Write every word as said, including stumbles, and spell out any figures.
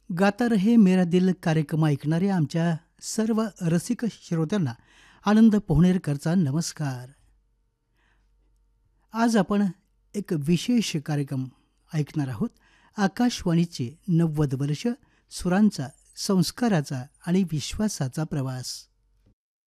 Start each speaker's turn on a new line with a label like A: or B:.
A: गाता रहे मेरा दिल कार्यक्रम ऐकणाऱ्या आमच्या सर्व रसिक श्रोत्यांना आनंद पोहणेरकरचा नमस्कार. आज आपण एक विशेष कार्यक्रम ऐकणार आहोत. आकाशवाणीचे नव्वद वर्ष सुरांचा, संस्काराचा आणि विश्वासाचा प्रवास.